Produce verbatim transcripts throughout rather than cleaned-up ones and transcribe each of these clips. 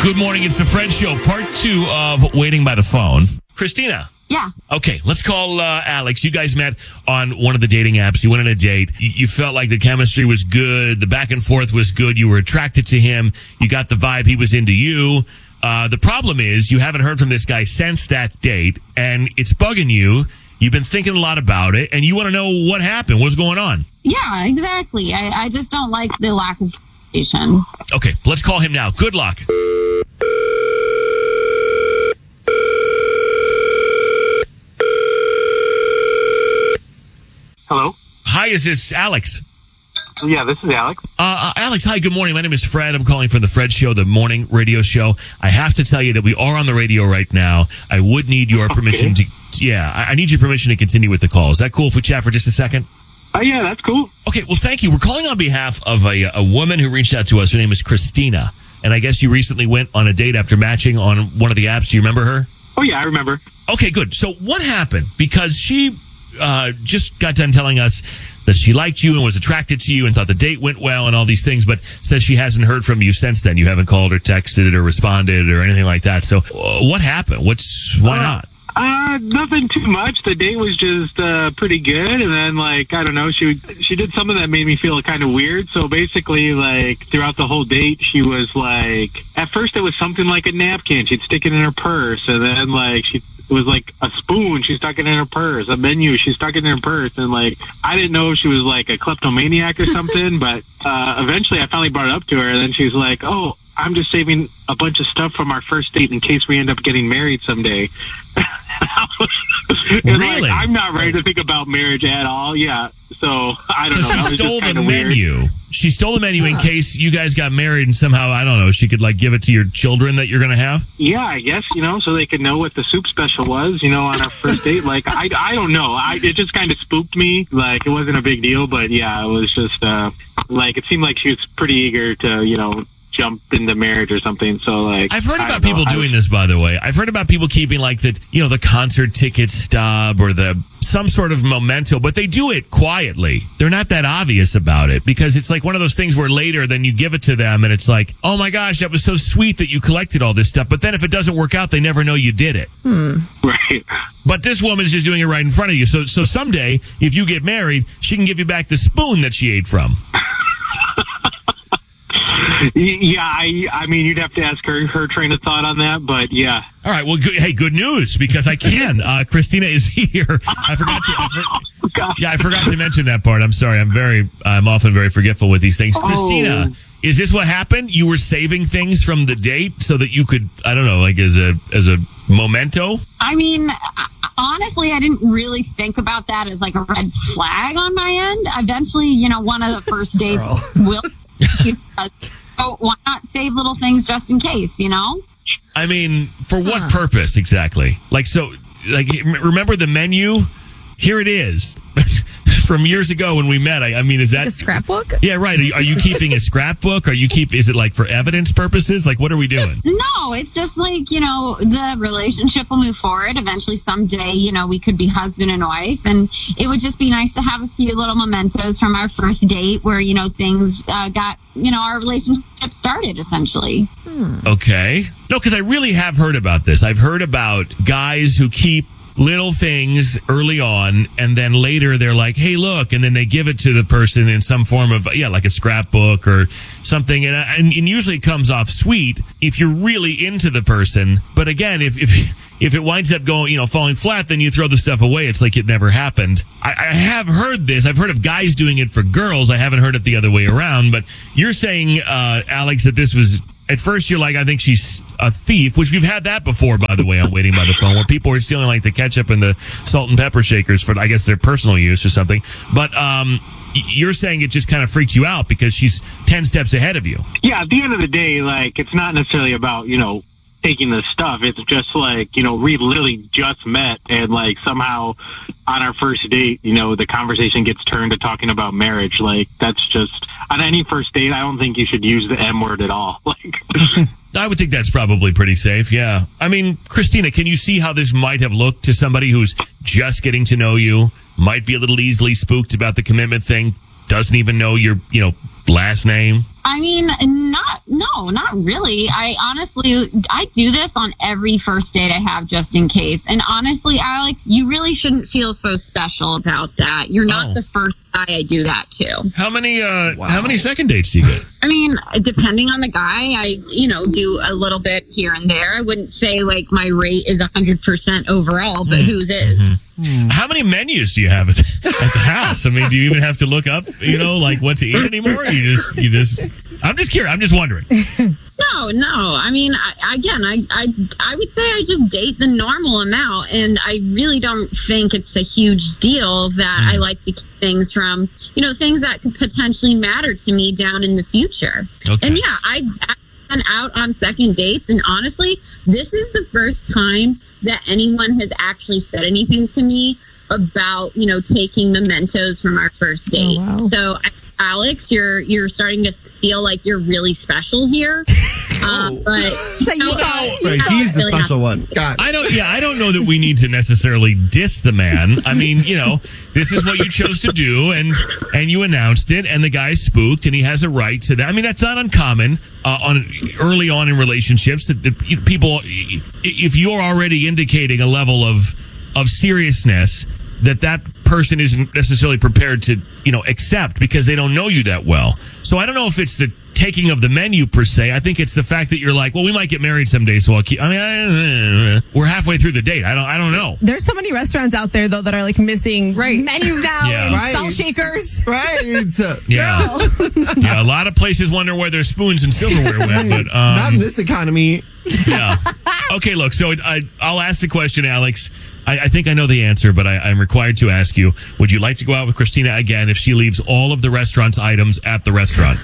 Good morning. It's the Fred Show, part two of Waiting by the Phone. Christina. Yeah. Okay, let's call uh, Alex. You guys met on one of the dating apps. You went on a date. You, you felt like the chemistry was good. The back and forth was good. You were attracted to him. You got the vibe he was into you. Uh, the problem is you haven't heard from this guy since that date, and it's bugging you. You've been thinking a lot about it, and you want to know what happened. What's going on? Yeah, exactly. I, I just don't like the lack of communication. Okay, let's call him now. Good luck. Hello? Hi, is this Alex? Yeah, this is Alex. Uh, uh, Alex, hi, good morning. My name is Fred. I'm calling from the Fred Show, the morning radio show. I have to tell you that we are on the radio right now. I would need your Okay. permission to, yeah, I, I need your permission to continue with the call. Is that cool if we chat for just a second? Oh, yeah, that's cool. Okay, well, thank you. We're calling on behalf of a, a woman who reached out to us. Her name is Christina. And I guess you recently went on a date after matching on one of the apps. Do you remember her? Oh, yeah, I remember. Okay, good. So what happened? Because she uh, just got done telling us that she liked you and was attracted to you and thought the date went well and all these things, but says she hasn't heard from you since then. You haven't called or texted or responded or anything like that. So uh, what happened? What's why Uh, not? Uh, nothing too much. The date was just uh, pretty good, and then, like, I don't know, she she did something that made me feel kind of weird. So basically, like, throughout the whole date, she was like, at first it was something like a napkin. She'd stick it in her purse, and then, like, she it was like a spoon. She stuck it in her purse. A menu. She stuck it in her purse, and, like, I didn't know if she was like a kleptomaniac or something. But uh, eventually, I finally brought it up to her, and then she's like, "Oh, I'm just saving a bunch of stuff from our first date in case we end up getting married someday." And, Really? like, I'm not ready to think about marriage at all. Yeah. So I don't So know. That she was stole just the kind of weird. menu. She stole the menu in case you guys got married and somehow, I don't know, she could like give it to your children that you're going to have? Yeah, I guess, you know, so they could know what the soup special was, you know, on our first date. Like, I, I don't know. I, it just kind of spooked me. Like, it wasn't a big deal, but yeah, it was just, uh, like, it seemed like she was pretty eager to, you know, jump into marriage or something. So, like, I've heard I about don't know. people I doing was- this, by the way. I've heard about people keeping like the, you know, the concert ticket stub or the some sort of memento, but they do it quietly. They're not that obvious about it because it's like one of those things where later then you give it to them and it's like, oh my gosh, that was so sweet that you collected all this stuff. But then if it doesn't work out, they never know you did it. Right. But this woman's just doing it right in front of you. So, so someday, if you get married, she can give you back the spoon that she ate from. Yeah, I, I mean, you'd have to ask her her train of thought on that, but yeah. All right. Well, good, hey, good news because I can. Uh, Christina is here. I forgot to. I for, Gosh. yeah, I forgot to mention that part. I'm sorry. I'm very. I'm often very forgetful with these things. Oh. Christina, is this what happened? You were saving things from the date so that you could, I don't know, like as a as a memento. I mean, honestly, I didn't really think about that as like a red flag on my end. Eventually, you know, one of the first dates will. So why not save little things just in case, you know? I mean, for what purpose exactly? Like, so, like, remember the menu? Here it is. From years ago when we met. I, I mean, is that A scrapbook? Yeah, right. Are you, are you keeping a scrapbook? Are you keep? Is it like for evidence purposes? Like, what are we doing? No, it's just like, you know, the relationship will move forward. Eventually, someday, you know, we could be husband and wife. And it would just be nice to have a few little mementos from our first date where, you know, things uh, got, you know, our relationship started, essentially. Okay. No, because I really have heard about this. I've heard about guys who keep little things early on and then later they're like, hey, look, and then they give it to the person in some form of, yeah, like a scrapbook or something. And, and, and usually it comes off sweet if you're really into the person. But again, if, if, if it winds up going, you know, falling flat, then you throw the stuff away. It's like it never happened. I, I have heard this. I've heard of guys doing it for girls. I haven't heard it the other way around, but you're saying, uh, Alex, that this was, at first you're like, I think she's a thief, which we've had that before, by the way, on Waiting by the Phone, where people are stealing like the ketchup and the salt and pepper shakers for, I guess, their personal use or something. But um, y- you're saying it just kind of freaks you out because she's ten steps ahead of you. Yeah, at the end of the day, like, it's not necessarily about, you know, taking the stuff. It's just like, you know, we literally just met and like somehow on our first date, you know, the conversation gets turned to talking about marriage. Like, that's just, on any first date, I don't think you should use the M word at all. Like, I would think that's probably pretty safe, yeah. I mean, Christina, can you see how this might have looked to somebody who's just getting to know you, might be a little easily spooked about the commitment thing, doesn't even know you're, you know, last name? I mean, not, no, not really. I honestly, I do this on every first date I have just in case. And honestly, Alex, you really shouldn't feel so special about that. You're not Oh. the first guy I do that to. How many uh, Wow. how many second dates do you get? I mean, depending on the guy, I, you know, do a little bit here and there. I wouldn't say like my rate is one hundred percent overall, but whose is? How many menus do you have at the, at the house? I mean, do you even have to look up, you know, like what to eat anymore? You just, you just. I'm just curious. I'm just wondering. No, no. I mean, I, again, I, I, I would say I just date the normal amount, and I really don't think it's a huge deal that I like to keep things from, you know, things that could potentially matter to me down in the future. Okay. And yeah, I've been out on second dates, and honestly, this is the first time that anyone has actually said anything to me about, you know, taking mementos from our first date. Oh, wow. So, I, Alex, you're you're starting to feel like you're really special here. Um, but So you no, thought- uh, Right, no, he's the really special not. one. God. I don't. Yeah, I don't know that we need to necessarily diss the man. I mean, you know, this is what you chose to do, and and you announced it, and the guy's spooked, and he has a right to that. I mean, that's not uncommon uh, on early on in relationships that, that people, if you're already indicating a level of of seriousness that that person isn't necessarily prepared to, you know, accept because they don't know you that well. So I don't know if it's the taking of the menu per se. I think it's the fact that you're like, well, we might get married someday, so I'll keep. I mean, I, we're halfway through the date. I don't. I don't know. There's so many restaurants out there, though, that are like missing Right. menus now Yeah. and Right. salt shakers. Right. It's uh, Yeah, yeah. A lot of places wonder where their spoons and silverware went, but not in um, this economy. yeah. Okay, look. So I, I'll ask the question, Alex. I, I think I know the answer, but I, I'm required to ask you: would you like to go out with Christina again if she leaves all of the restaurant's items at the restaurant?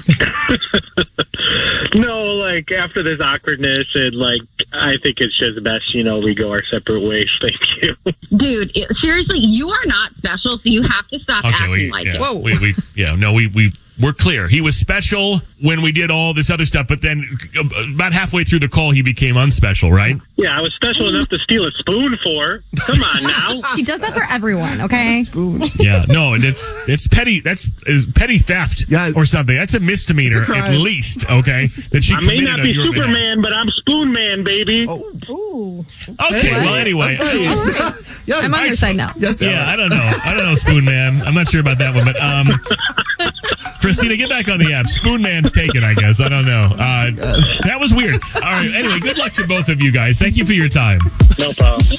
No, like after this awkwardness, and like I think it's just best, you know, we go our separate ways. Thank you. Dude, it, seriously, you are not special, so you have to stop Okay, acting we, like yeah, it. Whoa. we, we, yeah, no, we, we, we're clear. He was special when we did all this other stuff, but then uh, about halfway through the call, he became unspecial, right? Yeah, I was special enough to steal a spoon for. Come on now. She does that for everyone, okay? Spoon. Yeah, no, and it's it's petty. That's is petty theft Yes. or something. That's a misdemeanor It's a at crime. least. Okay, that she I may committed not on be your behalf. Superman, but I'm Spoon Man, baby. Oh, Ooh. Okay, well, anyway. okay. All right. Yes. I'm on your side now. Yes, Yeah, I don't know. I don't know, Spoon Man. I'm not sure about that one, but um, Christina, get back on the app. Spoon Man's taken, I guess. I don't know. Uh, that was weird. All right. Anyway, good luck to both of you guys. Thank you for your time. No problem.